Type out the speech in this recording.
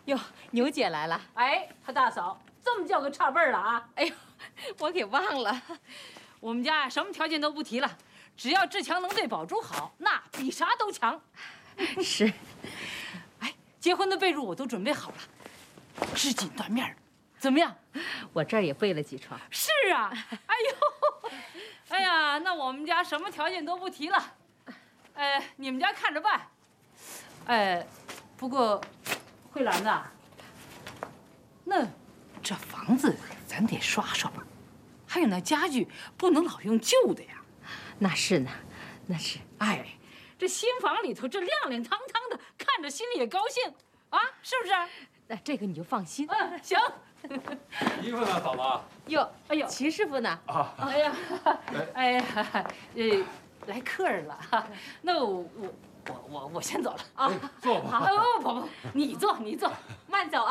哟，牛姐来了。 哎，他大嫂这么叫个差辈儿了啊？ 哎呦，我给忘了。 我们家呀，什么条件都不提了，只要志强能对宝珠好，那比啥都强。 是。 哎，结婚的被褥我都准备好了，织锦缎面的，怎么样？ 我这儿也备了几床。 是啊。哎呦，哎呀，那我们家什么条件都不提了，你们家看着办。不过，慧兰子，那这房子咱得刷刷吧，还有那家具不能老用旧的呀。 那是呢，那是。 哎，这新房里头这亮亮堂堂的，看着心里也高兴啊，是不是？ 那这个你就放心。 行。 衣服呢，嫂子？ 哟， 哎呦， 齐师傅呢？ 啊， 哎呀，哎呀，来客人了，那我先走了啊。 坐吧。 不，你坐， 慢走啊。